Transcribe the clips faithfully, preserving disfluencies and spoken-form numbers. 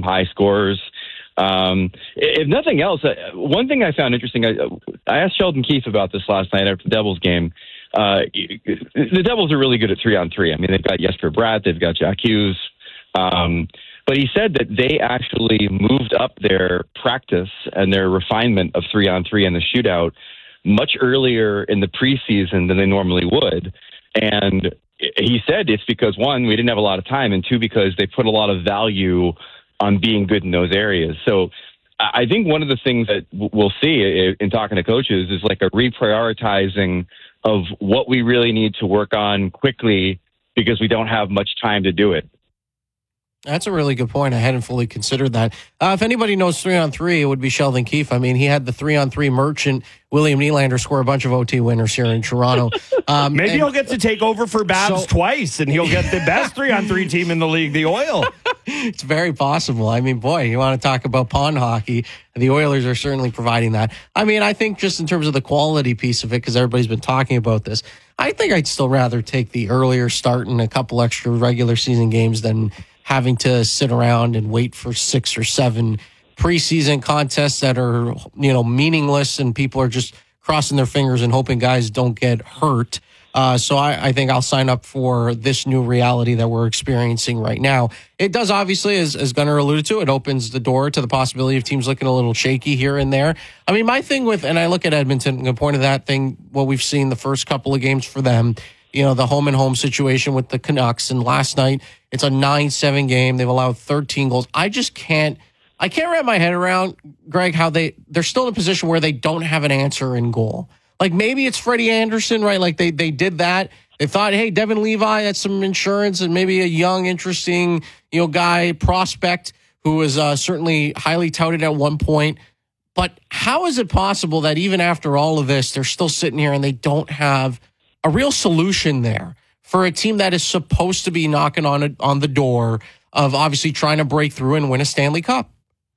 some high scores. Um, if nothing else, uh, one thing I found interesting, I, I asked Sheldon Keefe about this last night after the Devils game. Uh, the Devils are really good at three on three. I mean, they've got Jesper Bratt, they've got Jack Hughes. Um, but he said that they actually moved up their practice and their refinement of three on three in the shootout much earlier in the preseason than they normally would. And he said it's because, one, we didn't have a lot of time, and two, because they put a lot of value on being good in those areas. So I think one of the things that we'll see in talking to coaches is like a reprioritizing of what we really need to work on quickly because we don't have much time to do it. That's a really good point. I hadn't fully considered that. Uh, if anybody knows three on three, it would be Sheldon Keefe. I mean, he had the three on three merchant, William Nylander, score a bunch of O T winners here in Toronto. Um, Maybe and, he'll get to take over for Babs so, twice, and he'll get the best three on three team in the league, the Oil. It's very possible. I mean, boy, you want to talk about pond hockey. The Oilers are certainly providing that. I mean, I think just in terms of the quality piece of it, because everybody's been talking about this, I think I'd still rather take the earlier start and a couple extra regular season games than having to sit around and wait for six or seven preseason contests that are, you know, meaningless and people are just crossing their fingers and hoping guys don't get hurt. Uh, so I, I think I'll sign up for this new reality that we're experiencing right now. It does, obviously, as, as Gunnar alluded to, it opens the door to the possibility of teams looking a little shaky here and there. I mean, my thing with, and I look at Edmonton, the point of that thing, what we've seen the first couple of games for them, you know, the home and home situation with the Canucks. And last night, it's a nine seven game. They've allowed thirteen goals. I just can't, I can't wrap my head around, Greg, how they, they're still in a position where they don't have an answer in goal. Like maybe it's Freddie Anderson, right? Like they, they did that. They thought, hey, Devin Levi had some insurance and maybe a young, interesting, you know, guy, prospect who was uh, certainly highly touted at one point. But how is it possible that even after all of this, they're still sitting here and they don't have a real solution there for a team that is supposed to be knocking on a, on the door of obviously trying to break through and win a Stanley Cup?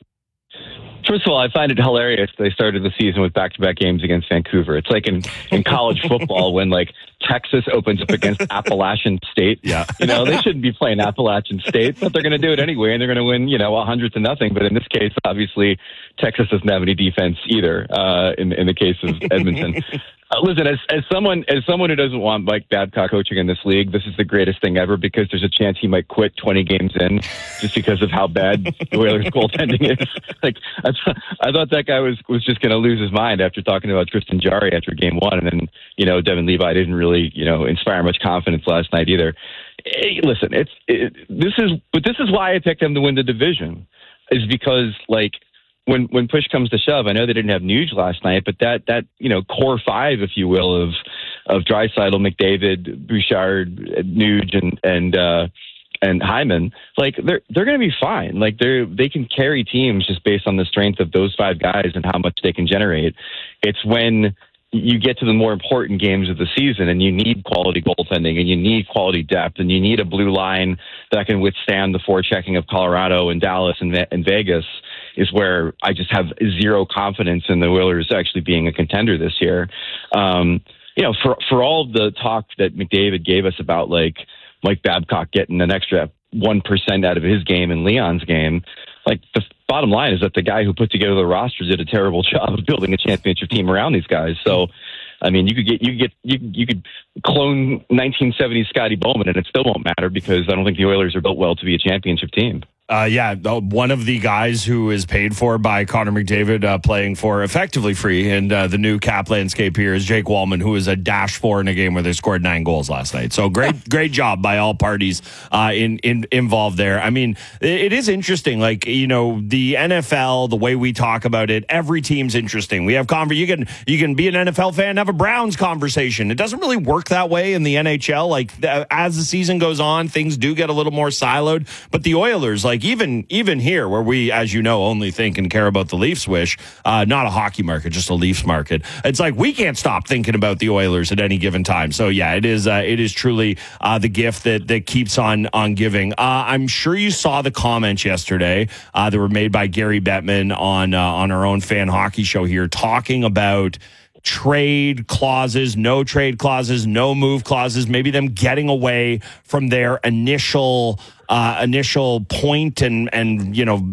First of all, I find it hilarious they started the season with back-to-back games against Vancouver. It's like in, in college football when, like, Texas opens up against Appalachian State. Yeah. You know, they shouldn't be playing Appalachian State, but they're going to do it anyway, and they're going to win, you know, one hundred to nothing. But in this case, obviously, Texas doesn't have any defense either, uh, in, in the case of Edmonton. Uh, listen, as, as someone as someone who doesn't want Mike Babcock coaching in this league, this is the greatest thing ever because there's a chance he might quit twenty games in just because of how bad the Oilers' goaltending is. Like, I, th- I thought that guy was, was just going to lose his mind after talking about Tristan Jarry after game one, and then, you know, Devin Levi didn't really, you know, inspire much confidence last night either. Hey, listen, it's it, this is, but this is why I picked them to win the division, is because like. When when push comes to shove, I know they didn't have Nuge last night, but that that you know core five, if you will, of of Draisaitl, McDavid, Bouchard, Nuge, and and uh, and Hyman, like they're they're going to be fine. Like they they can carry teams just based on the strength of those five guys and how much they can generate. It's when you get to the more important games of the season and you need quality goaltending and you need quality depth and you need a blue line that can withstand the forechecking of Colorado and Dallas and, and Vegas is where I just have zero confidence in the Oilers actually being a contender this year. Um, you know, for, for all the talk that McDavid gave us about like Mike Babcock getting an extra one percent out of his game and Leon's game, like the bottom line is that the guy who put together the roster did a terrible job of building a championship team around these guys. So, I mean, you could get, you could get, you, you could clone nineteen seventies Scotty Bowman and it still won't matter because I don't think the Oilers are built well to be a championship team. Uh, yeah, one of the guys who is paid for by Connor McDavid uh, playing for effectively free and uh, the new cap landscape here is Jake Wallman, who is a dash four in a game where they scored nine goals last night. So great, great job by all parties uh, in, in involved there. I mean, it is interesting. Like, you know, the N F L, the way we talk about it, every team's interesting. We have conver- you can you can be an N F L fan and have a Browns conversation. It doesn't really work that way in the N H L. Like th- as the season goes on, things do get a little more siloed. But the Oilers, like, Like even even here, where we, as you know, only think and care about the Leafs wish, uh, not a hockey market, just a Leafs market. It's like we can't stop thinking about the Oilers at any given time. So yeah, it is uh, it is truly uh, the gift that that keeps on on giving. Uh, I'm sure you saw the comments yesterday uh, that were made by Gary Bettman on uh, on our own fan hockey show here, talking about trade clauses, no trade clauses, no move clauses, maybe them getting away from their initial uh, initial point and, and, you know,